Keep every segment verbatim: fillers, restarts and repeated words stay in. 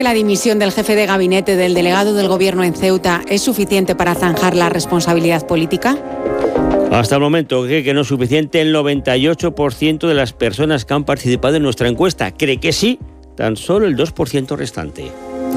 ¿La dimisión del jefe de gabinete del delegado del Gobierno en Ceuta es suficiente para zanjar la responsabilidad política? Hasta el momento cree que no es suficiente el noventa y ocho por ciento de las personas que han participado en nuestra encuesta. Cree que sí, tan solo el dos por ciento restante.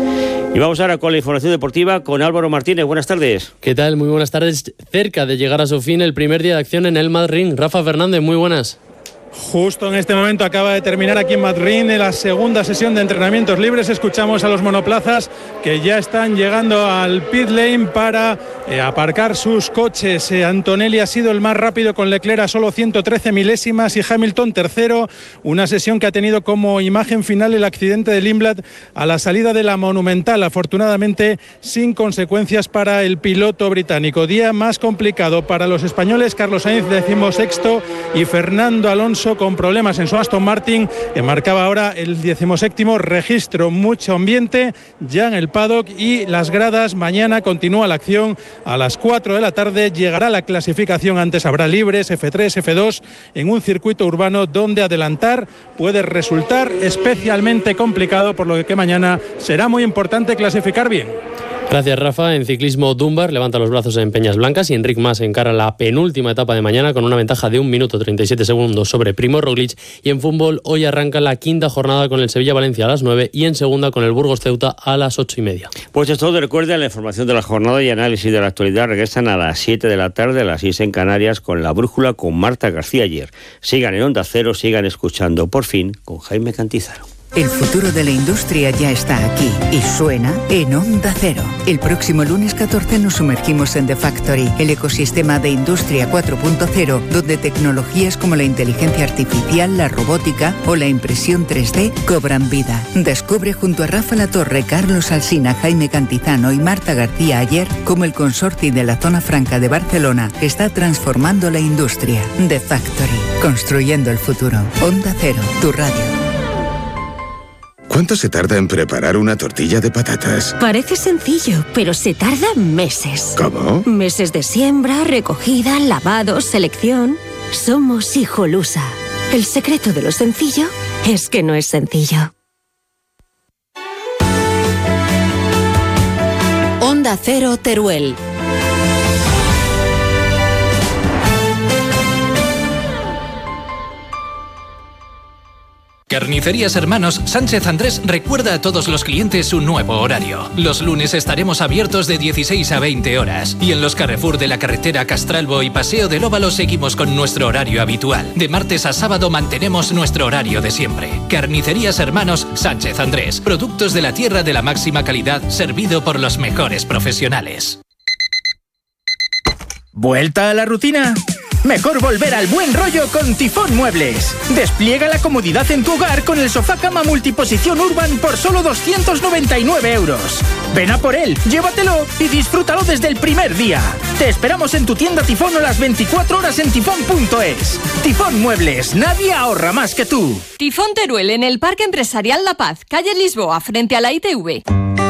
Y vamos ahora con la información deportiva con Álvaro Martínez. Buenas tardes. ¿Qué tal? Muy buenas tardes. Cerca de llegar a su fin el primer día de acción en el Madrid. Rafa Fernández, muy buenas. Justo en este momento acaba de terminar aquí en Madrid en la segunda sesión de entrenamientos libres. Escuchamos a los monoplazas que ya están llegando al pit lane para eh, aparcar sus coches. Eh, Antonelli ha sido el más rápido con Leclerc a solo ciento trece milésimas y Hamilton tercero. Una sesión que ha tenido como imagen final el accidente de Limblad a la salida de la Monumental. Afortunadamente sin consecuencias para el piloto británico. Día más complicado para los españoles. Carlos Sainz decimosexto y Fernando Alonso con problemas en su Aston Martin, que marcaba ahora el decimoséptimo registro. Mucho ambiente ya en el paddock y las gradas. Mañana continúa la acción a las cuatro de la tarde. Llegará la clasificación. Antes habrá libres, efe tres, efe dos, en un circuito urbano donde adelantar puede resultar especialmente complicado, por lo que mañana será muy importante clasificar bien. Gracias, Rafa. En ciclismo, Dunbar levanta los brazos en Peñas Blancas y Enric Mas encara la penúltima etapa de mañana con una ventaja de un minuto treinta y siete segundos sobre Primo Roglic. Y en fútbol, hoy arranca la quinta jornada con el Sevilla-Valencia a las nueve y en segunda con el Burgos-Ceuta a las ocho y media. Pues es todo. Recuerden, la información de la jornada y análisis de la actualidad regresan a las siete de la tarde, a las seis en Canarias, con La Brújula con Marta García Ayer. Sigan en Onda Cero, sigan escuchando Por Fin con Jaime Cantizaro. El futuro de la industria ya está aquí y suena en Onda Cero. El próximo lunes catorce nos sumergimos en The Factory, el ecosistema de Industria cuatro punto cero, donde tecnologías como la inteligencia artificial, la robótica o la impresión tres D cobran vida. Descubre junto a Rafa Latorre, Carlos Alsina, Jaime Cantizano y Marta García Ayer cómo el consorcio de la Zona Franca de Barcelona está transformando la industria. The Factory, construyendo el futuro. Onda Cero, tu radio. ¿Cuánto se tarda en preparar una tortilla de patatas? Parece sencillo, pero se tarda meses. ¿Cómo? Meses de siembra, recogida, lavado, selección. Somos Hijolusa. El secreto de lo sencillo es que no es sencillo. Onda Cero, Teruel. Carnicerías Hermanos Sánchez Andrés recuerda a todos los clientes su nuevo horario. Los lunes estaremos abiertos de dieciséis a veinte horas y en los Carrefour de la carretera Castralbo y Paseo del Óvalo seguimos con nuestro horario habitual. De martes a sábado mantenemos nuestro horario de siempre. Carnicerías Hermanos Sánchez Andrés. Productos de la tierra de la máxima calidad, servido por los mejores profesionales. ¿Vuelta a la rutina? Mejor volver al buen rollo con Tifón Muebles. Despliega la comodidad en tu hogar con el sofá cama multiposición Urban por solo doscientos noventa y nueve euros. Ven a por él, llévatelo y disfrútalo desde el primer día. Te esperamos en tu tienda Tifón o las veinticuatro horas en tifón punto es. Tifón Muebles, nadie ahorra más que tú. Tifón Teruel en el Parque Empresarial La Paz, calle Lisboa, frente a la I T V.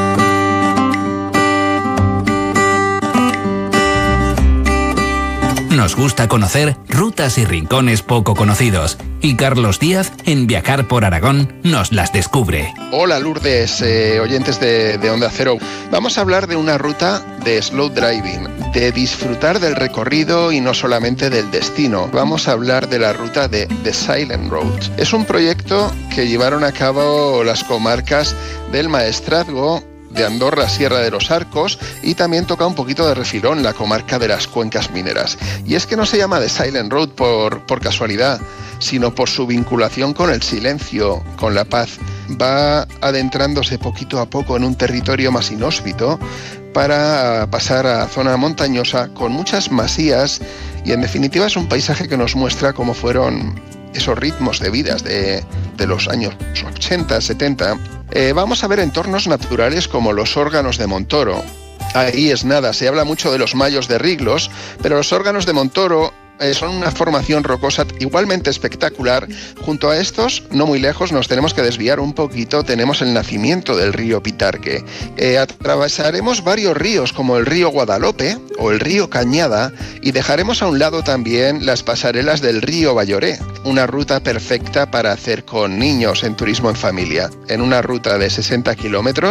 Nos gusta conocer rutas y rincones poco conocidos. Y Carlos Díaz, en Viajar por Aragón, nos las descubre. Hola Lourdes, eh, oyentes de, de Onda Cero. Vamos a hablar de una ruta de slow driving, de disfrutar del recorrido y no solamente del destino. Vamos a hablar de la ruta de The Silent Road. Es un proyecto que llevaron a cabo las comarcas del Maestrazgo, de Andorra, Sierra de los Arcos, y también toca un poquito de refilón la comarca de las cuencas mineras. Y es que no se llama The Silent Road por, por casualidad, sino por su vinculación con el silencio, con la paz. Va adentrándose poquito a poco en un territorio más inhóspito para pasar a zona montañosa con muchas masías, y en definitiva es un paisaje que nos muestra cómo fueron esos ritmos de vidas de, de los años ochenta, setenta. Eh, vamos a ver entornos naturales como los órganos de Montoro. Ahí es nada, se habla mucho de los mayos de Riglos, pero los órganos de Montoro eh, son una formación rocosa igualmente espectacular. Junto a estos, no muy lejos, nos tenemos que desviar un poquito, tenemos el nacimiento del río Pitarque. Eh, atravesaremos varios ríos como el río Guadalope o el río Cañada, y dejaremos a un lado también las pasarelas del río Balloré, una ruta perfecta para hacer con niños en turismo en familia. En una ruta de sesenta kilómetros